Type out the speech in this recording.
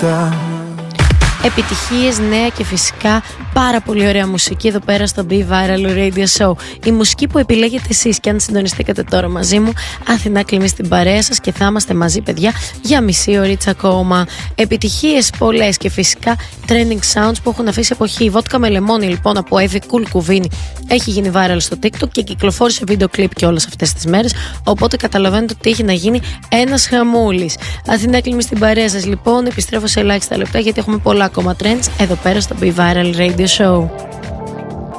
Επιτυχίες, νέα και φυσικά πάρα πολύ ωραία μουσική εδώ πέρα στο Be Viral Radio Show. Η μουσική που επιλέγετε εσείς, και αν συντονιστήκατε τώρα μαζί μου, Αθηνά Κλιμή στην παρέα σας, και θα είμαστε μαζί, παιδιά, για μισή ωρίτσα ακόμα. Επιτυχίες πολλές και φυσικά trending sounds που έχουν αφήσει εποχή. Η βότκα με λεμόνι, λοιπόν, από Evie Cool Κουβίνι έχει γίνει viral στο TikTok και κυκλοφόρησε βίντεο κλιπ και όλες αυτές τις μέρες. Οπότε καταλαβαίνετε ότι έχει να γίνει ένας χαμούλης. Αθηνά Κλιμή στην παρέα σας, λοιπόν. Επιστρέφω σε ελάχιστα λεπτά γιατί έχουμε πολλά ακόμα trends εδώ πέρα στο Be Viral Radio Show.